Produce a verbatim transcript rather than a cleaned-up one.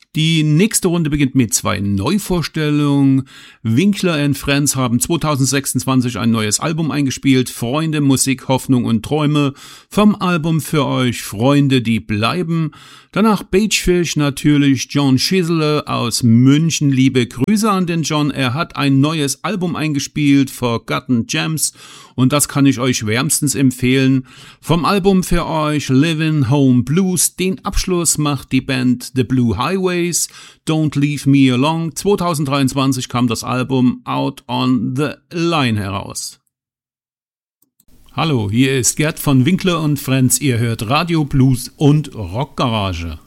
Die nächste Runde beginnt mit zwei Neuvorstellungen. Winkler and Friends haben zwanzig sechsundzwanzig ein neues Album eingespielt. Freunde, Musik, Hoffnung und Träume. Vom Album für euch Freunde, die bleiben. Danach Beachfish, natürlich John Chisler aus München. Liebe Grüße an den John. Er hat ein neues Album eingespielt, Forgotten Gems. Und das kann ich euch wärmstens empfehlen. Vom Album für euch Living Home Blues. Den Abschluss macht die Band The Blue Highways. Don't Leave Me Alone. zwanzig dreiundzwanzig kam das Album Out on the Line heraus. Hallo, hier ist Gerd von Winkler und Friends. Ihr hört Radio Blues und Rockgarage.